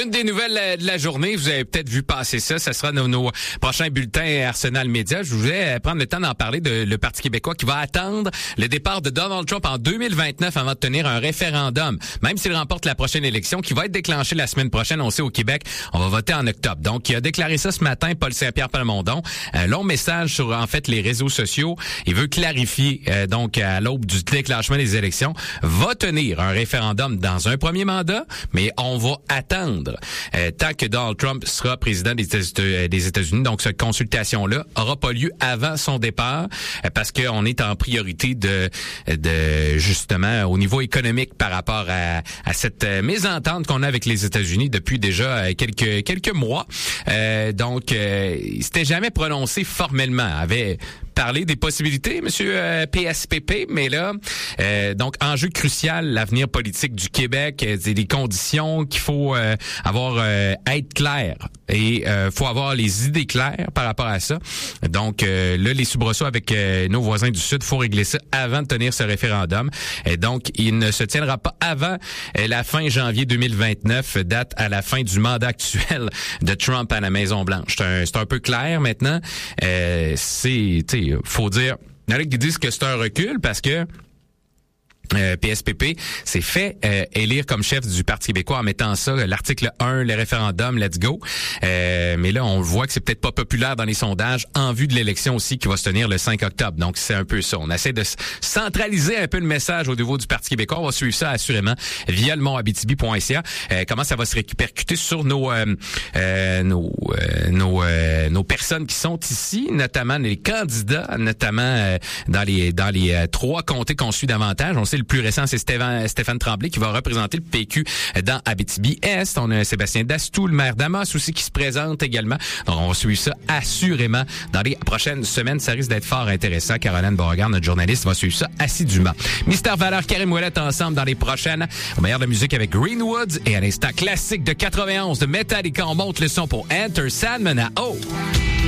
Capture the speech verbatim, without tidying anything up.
Une des nouvelles de la journée, vous avez peut-être vu passer ça, ça sera nos, nos prochains bulletins Arsenal Média. Je voulais prendre le temps d'en parler de le Parti québécois qui va attendre le départ de Donald Trump en deux mille vingt-neuf avant de tenir un référendum, même s'il remporte la prochaine élection qui va être déclenchée la semaine prochaine. On sait au Québec, on va voter en octobre. Donc, il a déclaré ça ce matin, Paul Saint-Pierre Plamondon. Un long message sur, en fait, les réseaux sociaux. Il veut clarifier, euh, donc, à l'aube du déclenchement des élections, va tenir un référendum dans un premier mandat, mais on va attendre euh, tant que Donald Trump sera président des, États- des États-Unis. Donc, cette consultation-là aura pas lieu avant son départ euh, parce qu'on est en priorité de, de justement, au niveau économique par rapport à, à cette euh, mésentente qu'on a avec les États-Unis depuis déjà euh, quelques quelques mois. Euh, donc, euh, il s'était jamais prononcé formellement. Avait parlé des possibilités, Monsieur euh, P S P P, mais là, euh, donc enjeu crucial, l'avenir politique du Québec, euh, des conditions qu'il faut euh, avoir euh, être clair et euh, faut avoir les idées claires par rapport à ça. Donc euh, là, les soubresauts avec euh, nos voisins du Sud, faut régler ça avant de tenir ce référendum. Et donc, il ne se tiendra pas avant euh, la fin janvier deux mille vingt-neuf, date à la fin du mandat actuel de Trump à la Maison-Blanche. C'est un, c'est un peu clair maintenant. Euh, c'est, tu sais, faut dire, il y en a qui disent que c'est un recul parce que Euh, P S P P s'est fait euh, élire comme chef du Parti québécois en mettant ça, l'article un, le référendum, let's go. Euh, mais là, on voit que c'est peut-être pas populaire dans les sondages en vue de l'élection aussi qui va se tenir le cinq octobre. Donc, c'est un peu ça. On essaie de centraliser un peu le message au niveau du Parti québécois. On va suivre ça assurément via le mont abitibi point c a. Euh, comment ça va se répercuter sur nos euh, euh, nos euh, nos, euh, nos personnes qui sont ici, notamment les candidats, notamment euh, dans les dans les euh, trois comtés qu'on suit davantage. On sait le plus récent, c'est Stéphane, Stéphane Tremblay qui va représenter le P Q dans Abitibi-Est. On a Sébastien Dastou, le maire d'Amos aussi qui se présente également. Donc, on va suivre ça assurément dans les prochaines semaines. Ça risque d'être fort intéressant. Caroline Beauregard, notre journaliste, va suivre ça assidûment. Mystère Valeur, Karim Ouellet ensemble dans les prochaines. Au meilleur de la musique avec Greenwoods et à l'instant classique de quatre-vingt-onze de Metallica. On monte le son pour Enter Sandman à O.